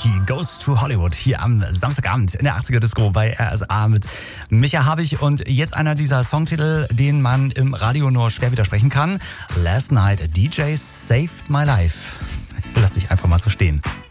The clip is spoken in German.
Lucky Goes to Hollywood hier am Samstagabend in der 80er Disco bei RSA mit Micha Habich. Und jetzt einer dieser Songtitel, den man im Radio nur schwer widersprechen kann. Last Night a DJ Saved My Life. Lass dich einfach mal so stehen.